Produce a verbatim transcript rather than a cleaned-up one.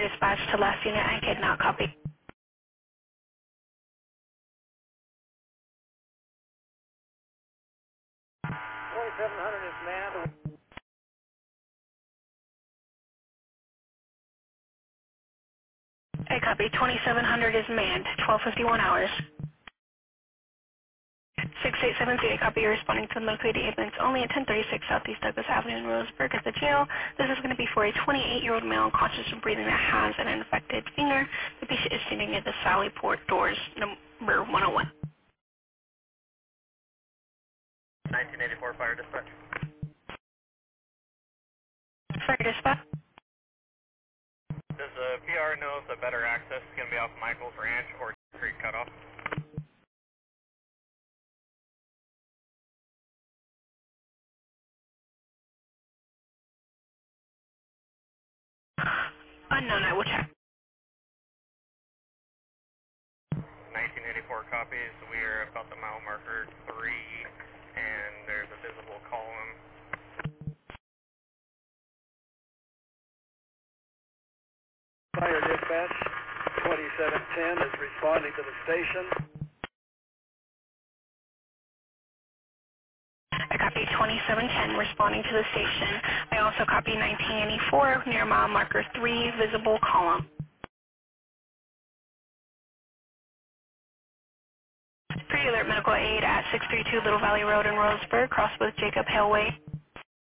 dispatch to last unit and kidnap, copy. twenty-seven hundred is manned. Okay, copy. twenty-seven hundred is manned, twelve fifty-one hours. six eight seven three, copy. You're responding to located evidence only at ten thirty-six Southeast Douglas Avenue in Roseburg at the jail. This is going to be for a twenty-eight-year-old male unconscious and breathing that has an infected finger. The patient is sitting at the Sally Port doors, number one oh one. nineteen eighty-four fire dispatch. Fire dispatch. Does the P R know if the better access is going to be off Michael's Ranch or Creek Cutoff? Unknown, I will check. nineteen eighty-four copies. We are about the mile marker three, and there's a visible column. Fire dispatch, twenty-seven ten is responding to the station. I copy twenty-seven ten responding to the station. I also copy nineteen eighty-four near mile marker three, visible column. Pre-alert medical aid at six three two Little Valley Road in Roseburg, cross with Jacob Haleway.